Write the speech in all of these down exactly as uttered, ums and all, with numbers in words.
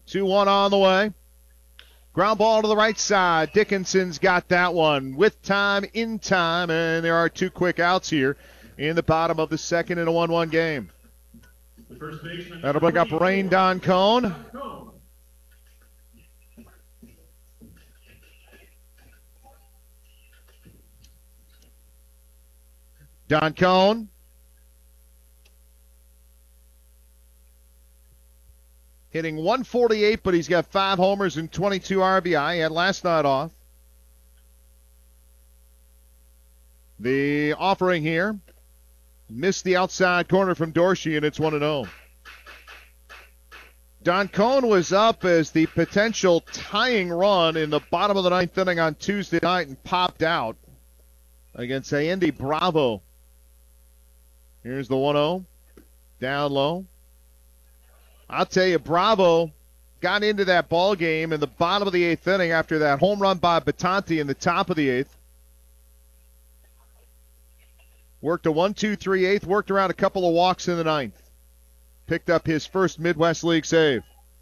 two one on the way. Ground ball to the right side. Dickinson's got that one with time, in time, and there are two quick outs here in the bottom of the second in a one one game. That'll bring up Rain Doncone. Doncone. Hitting one forty-eight, but he's got five homers and twenty-two R B I. He had last night off. The offering here. Missed the outside corner from Dorsey, and it's one and oh. Doncone was up as the potential tying run in the bottom of the ninth inning on Tuesday night and popped out against Andy Bravo. Here's the one oh. Down low. I'll tell you, Bravo got into that ball game in the bottom of the eighth inning after that home run by Batanti in the top of the eighth. Worked a one two three eighth, worked around a couple of walks in the ninth. Picked up his first Midwest League save.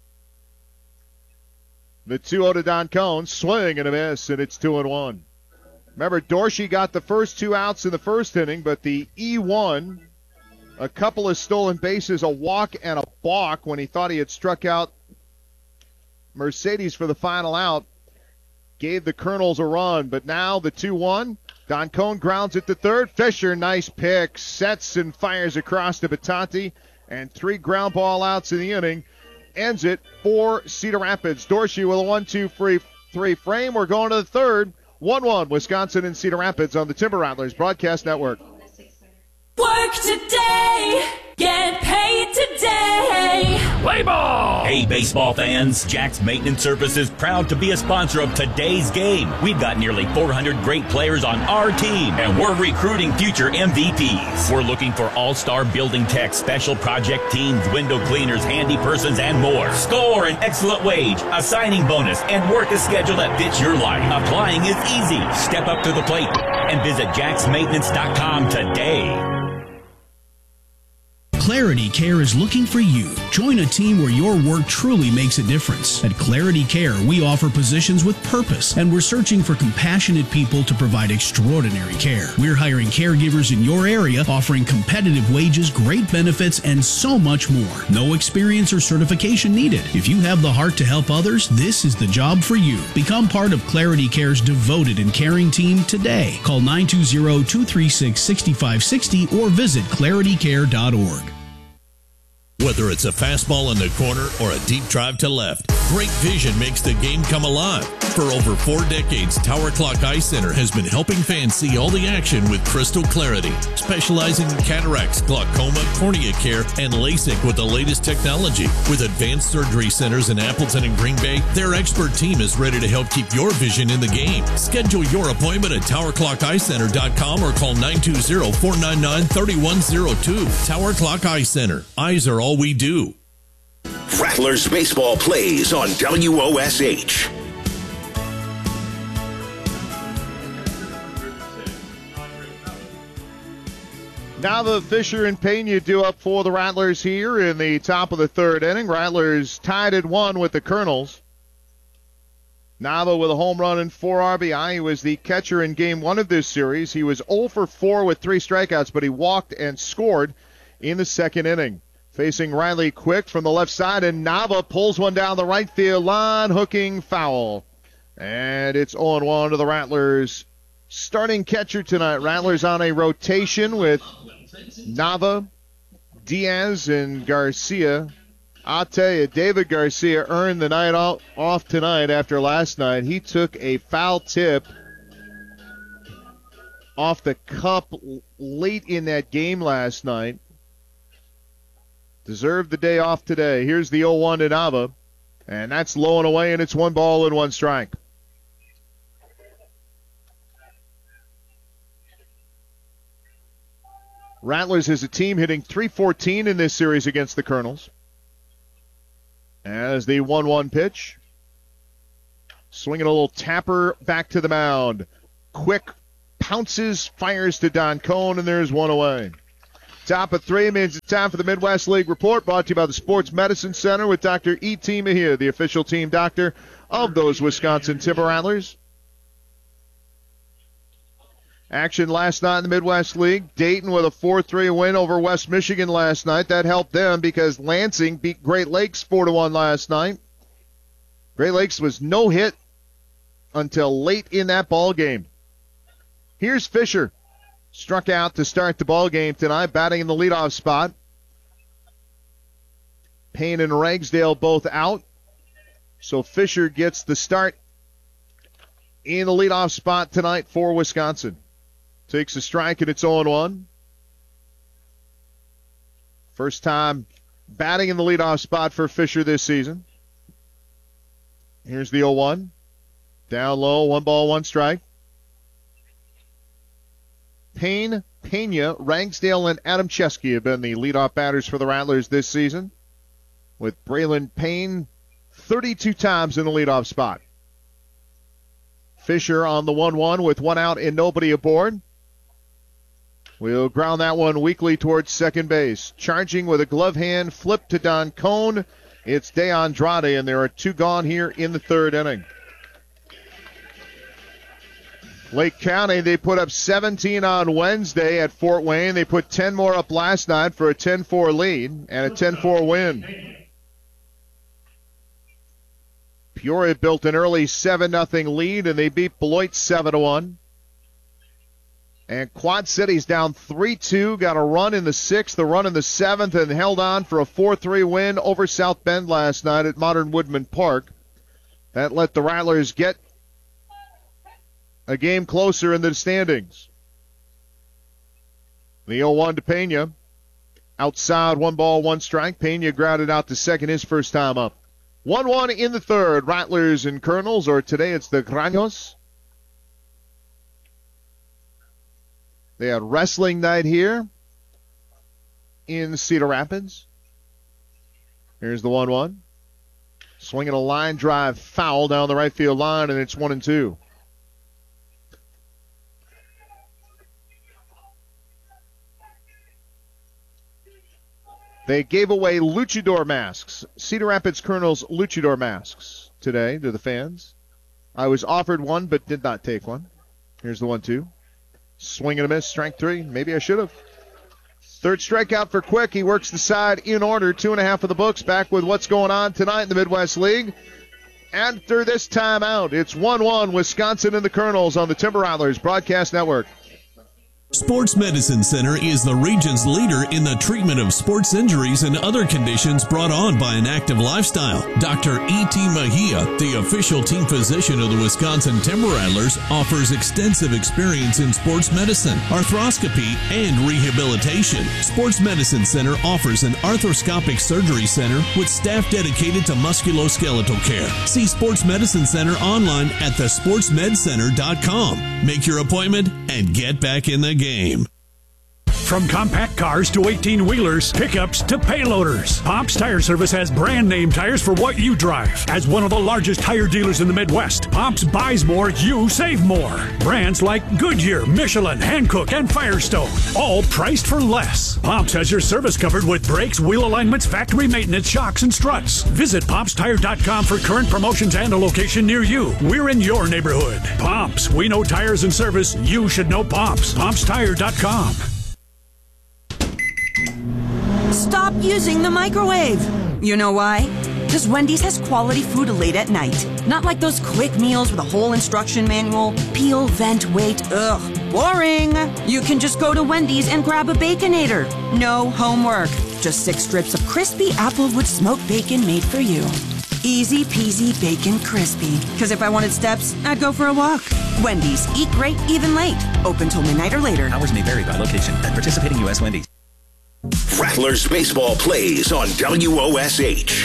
The two oh to Doncone, swing and a miss, and it's two and one. Remember, Dorsey got the first two outs in the first inning, but the E one, a couple of stolen bases, a walk and a balk when he thought he had struck out Mercedes for the final out, gave the Colonels a run. But now the two one, Doncone grounds it to third. Fisher, nice pick, sets and fires across to Batanti, and three ground ball outs in the inning. Ends it for Cedar Rapids. Dorsey with a one two three frame. We're going to the third. one one, Wisconsin and Cedar Rapids on the Timber Rattlers Broadcast Network. Work today, get paid today. Play ball! Hey, baseball fans, Jack's Maintenance Services proud to be a sponsor of today's game. We've got nearly four hundred great players on our team, and we're recruiting future M V Ps. We're looking for all-star building techs, special project teams, window cleaners, handy persons, and more. Score an excellent wage, a signing bonus, and work a schedule that fits your life. Applying is easy. Step up to the plate and visit jacks maintenance dot com today. Clarity Care is looking for you. Join a team where your work truly makes a difference. At Clarity Care, we offer positions with purpose, and we're searching for compassionate people to provide extraordinary care. We're hiring caregivers in your area, offering competitive wages, great benefits, and so much more. No experience or certification needed. If you have the heart to help others, this is the job for you. Become part of Clarity Care's devoted and caring team today. Call nine two zero, two three six, six five six zero or visit clarity care dot org. Whether it's a fastball in the corner or a deep drive to left, great vision makes the game come alive. For over four decades, Tower Clock Eye Center has been helping fans see all the action with crystal clarity, specializing in cataracts, glaucoma, cornea care, and LASIK with the latest technology. With advanced surgery centers in Appleton and Green Bay, their expert team is ready to help keep your vision in the game. Schedule your appointment at tower clock eye center dot com or call nine two zero, four nine nine, three one zero two. Tower Clock Eye Center. Eyes are all we do. Rattlers baseball plays on W O S H. Nava, Fisher, and Pena do up for the Rattlers here in the top of the third inning. Rattlers tied at one with the Colonels. Nava with a home run and four R B I. He was the catcher in game one of this series. He was oh for four with three strikeouts, but he walked and scored in the second inning. Facing Riley Quick from the left side, and Nava pulls one down the right field line, hooking foul. And it's oh one to the Rattlers. Starting catcher tonight. Rattlers on a rotation with Nava, Diaz, and Garcia. I'll tell you, David Garcia earned the night off tonight after last night. He took a foul tip off the cup late in that game last night. Deserved the day off today. Here's the oh one to Nava, and that's low and away, and it's one ball and one strike. Rattlers as a team hitting three fourteen in this series against the Colonels. As the one one pitch. Swinging a little tapper back to the mound. Quick pounces, fires to Doncone, and there's one away. Top of three means it's time for the Midwest League Report, brought to you by the Sports Medicine Center with Doctor E T. Mejia, the official team doctor of those Wisconsin Timber Rattlers. Action last night in the Midwest League. Dayton with a four three win over West Michigan last night. That helped them because Lansing beat Great Lakes four to one last night. Great Lakes was no hit until late in that ball game. Here's Fisher. Struck out to start the ball game tonight, batting in the leadoff spot. Payne and Ragsdale both out. So Fisher gets the start in the leadoff spot tonight for Wisconsin. Takes a strike and it's oh one. First time batting in the leadoff spot for Fisher this season. Here's the oh one. Down low, one ball, one strike. Payne, Pena, Ragsdale, and Adam Chesky have been the leadoff batters for the Rattlers this season, with Braylon Payne thirty-two times in the leadoff spot. Fisher on the one one with one out and nobody aboard. We'll ground that one weakly towards second base. Charging with a glove hand, flip to Don Cone. It's De Andrade, and there are two gone here in the third inning. Lake County, they put up seventeen on Wednesday at Fort Wayne. They put ten more up last night for a ten four lead and a ten four win. Peoria built an early seven nothing lead, and they beat Beloit seven to one. And Quad City's down three two, got a run in the sixth, a run in the seventh, and held on for a four three win over South Bend last night at Modern Woodman Park. That let the Rattlers get a game closer in the standings. The oh one to Pena. Outside, one ball, one strike. Pena grounded out to second his first time up. one one in the third. Rattlers and Colonels, or today it's the Granos. They had wrestling night here in Cedar Rapids. Here's the one one. Swinging a line drive foul down the right field line, and it's one and two. They gave away luchador masks, Cedar Rapids Colonels luchador masks today to the fans. I was offered one but did not take one. Here's the one two. Swing and a miss, strike three. Maybe I should have. Third strikeout for Quick. He works the side in order. Two and a half of the books. Back with what's going on tonight in the Midwest League. After this timeout, it's one one Wisconsin and the Colonels on the Timber Rattlers Broadcast Network. Sports Medicine Center is the region's leader in the treatment of sports injuries and other conditions brought on by an active lifestyle. Doctor E T. Mejia, the official team physician of the Wisconsin Timber Rattlers, offers extensive experience in sports medicine, arthroscopy, and rehabilitation. Sports Medicine Center offers an arthroscopic surgery center with staff dedicated to musculoskeletal care. See Sports Medicine Center online at the sports med center dot com. Make your appointment and get back in the game. From compact cars to eighteen-wheelers, pickups to payloaders, Pops Tire Service has brand-name tires for what you drive. As one of the largest tire dealers in the Midwest, Pops buys more, you save more. Brands like Goodyear, Michelin, Hankook, and Firestone, all priced for less. Pops has your service covered with brakes, wheel alignments, factory maintenance, shocks, and struts. Visit pops tire dot com for current promotions and a location near you. We're in your neighborhood. Pops, we know tires and service. You should know Pops. pops tire dot com. Stop using the microwave. You know why? Because Wendy's has quality food late at night. Not like those quick meals with a whole instruction manual. Peel, vent, wait. Ugh, boring. You can just go to Wendy's and grab a Baconator. No homework. Just six strips of crispy Applewood smoked bacon made for you. Easy peasy bacon crispy. Because if I wanted steps, I'd go for a walk. Wendy's. Eat great, even late. Open till midnight or later. Hours may vary by location at participating U S Wendy's. Rattlers baseball plays on W O S H.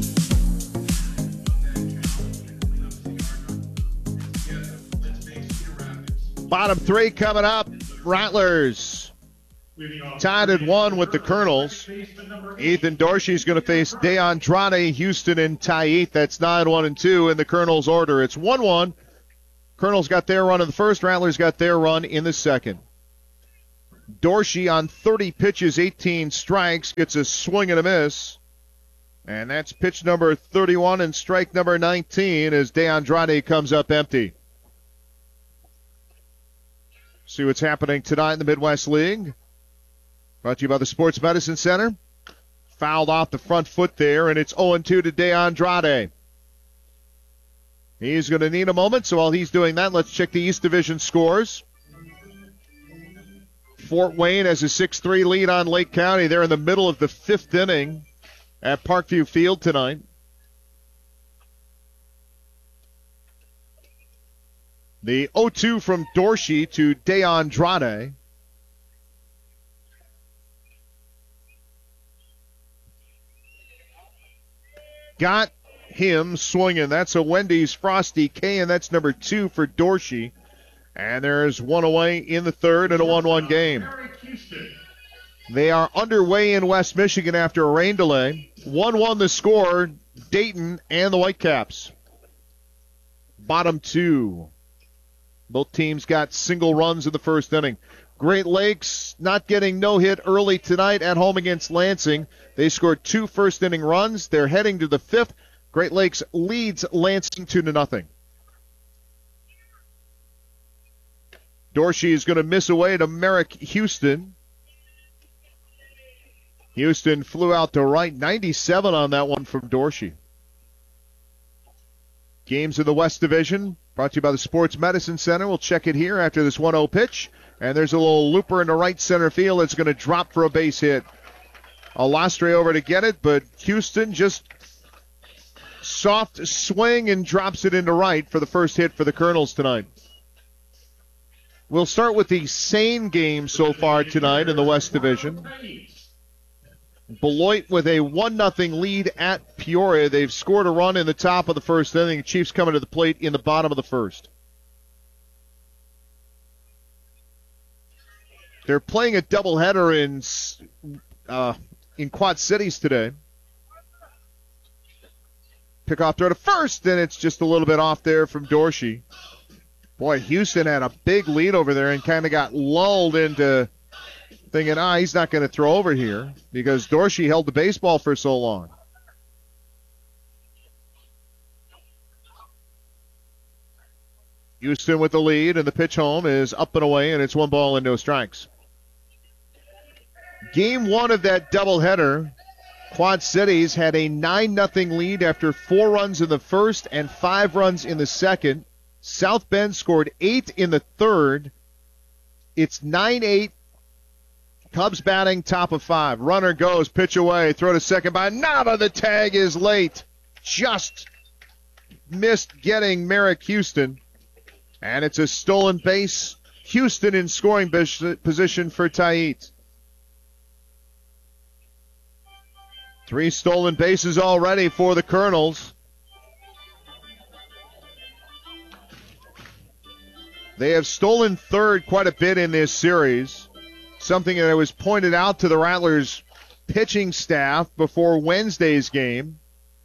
Bottom three coming up. Rattlers tied at one with the Colonels. Ethan Dorsey's going to face De Andrade, Houston, and Tyete. That's nine one and two in the Colonels' order. It's one one. Colonels got their run in the first. Rattlers got their run in the second. Dorsey on thirty pitches, eighteen strikes, gets a swing and a miss. And that's pitch number thirty-one and strike number nineteen as De Andrade comes up empty. See what's happening tonight in the Midwest League. Brought to you by the Sports Medicine Center. Fouled off the front foot there, and it's oh and two to De Andrade. He's going to need a moment, so while he's doing that, let's check the East Division scores. Fort Wayne has a six three lead on Lake County. They're in the middle of the fifth inning at Parkview Field tonight. The oh two from Dorsey to De Andrade. Got him swinging. That's a Wendy's Frosty K, and that's number two for Dorsey. And there's one away in the third and a one one game. They are underway in West Michigan after a rain delay. one one the score, Dayton and the Whitecaps. Bottom two. Both teams got single runs in the first inning. Great Lakes not getting no hit early tonight at home against Lansing. They scored two first inning runs. They're heading to the fifth. Great Lakes leads Lansing two to nothing. Dorsey is going to miss away to Merrick Houston. Houston flew out to right, ninety-seven on that one from Dorsey. Games in the West Division brought to you by the Sports Medicine Center. We'll check it here after this one oh pitch. And there's a little looper in the right center field that's going to drop for a base hit. Alastre over to get it, but Houston just soft swing and drops it into right for the first hit for the Colonels tonight. We'll start with the same game so far tonight in the West Division. Beloit with a one nothing lead at Peoria. They've scored a run in the top of the first inning. The Chiefs coming to the plate in the bottom of the first. They're playing a doubleheader in uh, in Quad Cities today. Pickoff throw to first, and it's just a little bit off there from Dorsey. Boy, Houston had a big lead over there and kind of got lulled into thinking, ah, he's not going to throw over here because Dorsey held the baseball for so long. Houston with the lead, and the pitch home is up and away, and it's one ball and no strikes. Game one of that doubleheader, Quad Cities had a nine nothing lead after four runs in the first and five runs in the second. South Bend scored eight in the third. It's nine eight. Cubs batting top of five. Runner goes, pitch away, throw to second by Nava. The tag is late. Just missed getting Merrick Houston. And it's a stolen base. Houston in scoring position for Taiit. Three stolen bases already for the Colonels. They have stolen third quite a bit in this series, something that was pointed out to the Rattlers pitching staff before Wednesday's game.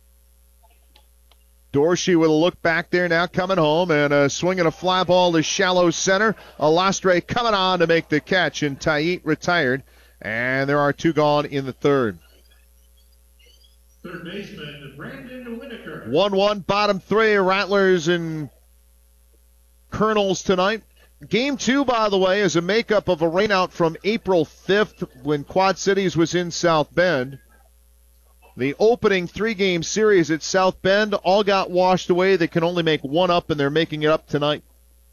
Dorsey with a look back there now coming home, and a swing and a fly ball to shallow center. Alastre coming on to make the catch, and Taiit retired, and there are two gone in the third. Third baseman, Brandon Whitaker. one one, bottom three, Rattlers and Colonels tonight. Game two, by the way, is a makeup of a rainout from April fifth when Quad Cities was in South Bend. The opening three-game series at South Bend all got washed away. They can only make one up, and they're making it up tonight.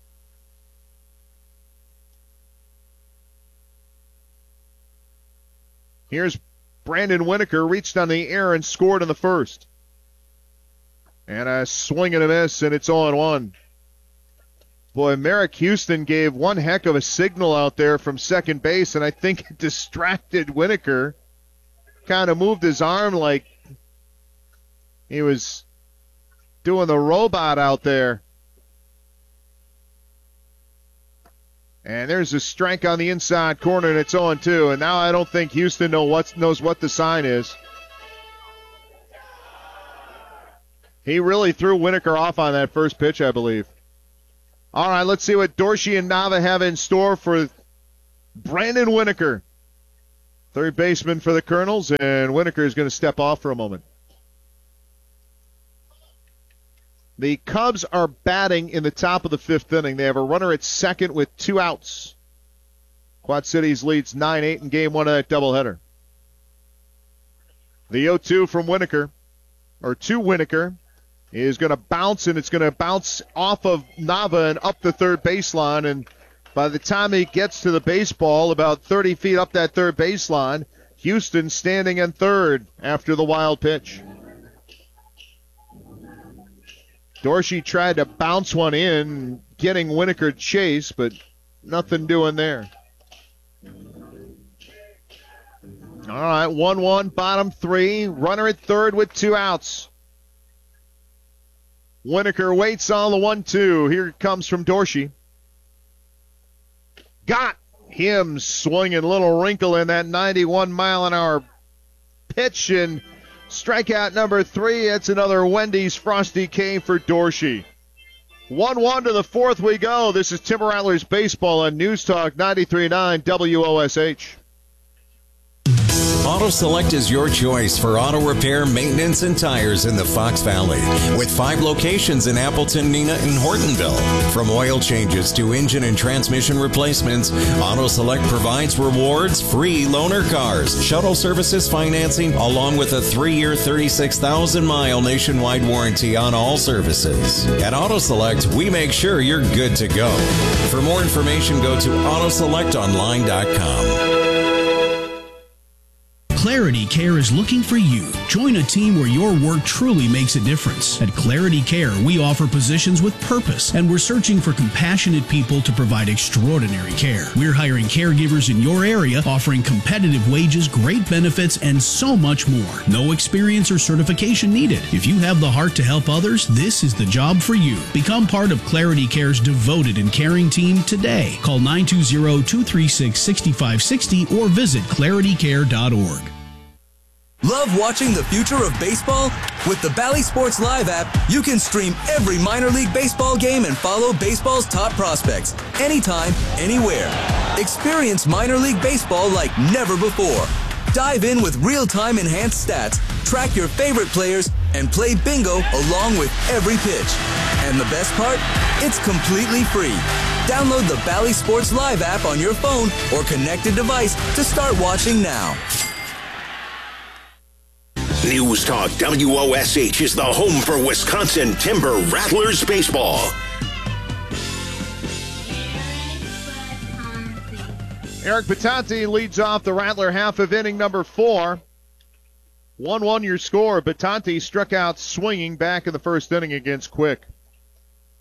Here's Brandon Whitaker, reached on the air and scored in the first. And a swing and a miss, and it's oh and one. Boy, Merrick Houston gave one heck of a signal out there from second base, and I think it distracted Whitaker. Kind of moved his arm like he was doing the robot out there. And there's a strike on the inside corner, and it's oh and two. And now I don't think Houston know what, knows what the sign is. He really threw Whitaker off on that first pitch, I believe. All right, let's see what Dorsey and Nava have in store for Brandon Winokur, third baseman for the Colonels, and Winokur is going to step off for a moment. The Cubs are batting in the top of the fifth inning. They have a runner at second with two outs. Quad Cities leads nine eight in game one of that doubleheader. The oh two from Winokur, or to Winokur, is going to bounce, and it's going to bounce off of Nava and up the third baseline. And by the time he gets to the baseball, about thirty feet up that third baseline, Houston standing in third after the wild pitch. Dorsey tried to bounce one in, getting Winokur chase, but nothing doing there. All right, one one, bottom three. Runner at third with two outs. Winokur waits on the one two. Here it comes from Dorsey. Got him swinging, little wrinkle in that ninety-one mile an hour pitch, and strikeout number three. It's another Wendy's Frosty K for Dorsey. one one to the fourth we go. This is Timber Rattlers Baseball on News Talk ninety-three point nine W O S H. Auto Select is your choice for auto repair, maintenance, and tires in the Fox Valley. With five locations in Appleton, Neenah, and Hortonville. From oil changes to engine and transmission replacements, Auto Select provides rewards, free loaner cars, shuttle services financing, along with a three-year, thirty-six thousand mile nationwide warranty on all services. At Auto Select, we make sure you're good to go. For more information, go to auto select online dot com. Clarity Care is looking for you. Join a team where your work truly makes a difference. At Clarity Care, we offer positions with purpose, and we're searching for compassionate people to provide extraordinary care. We're hiring caregivers in your area, offering competitive wages, great benefits, and so much more. No experience or certification needed. If you have the heart to help others, this is the job for you. Become part of Clarity Care's devoted and caring team today. Call nine two zero, two three six, six five six zero or visit clarity care dot org. Love watching the future of baseball? With the Bally Sports Live app, you can stream every minor league baseball game and follow baseball's top prospects anytime, anywhere. Experience minor league baseball like never before. Dive in with real-time enhanced stats, track your favorite players, and play bingo along with every pitch. And the best part? It's completely free. Download the Bally Sports Live app on your phone or connected device to start watching now. News Talk W O S H is the home for Wisconsin Timber Rattlers baseball. Eric Batanti leads off the Rattler half of inning number four. one one your score. Batanti struck out swinging back in the first inning against Quick.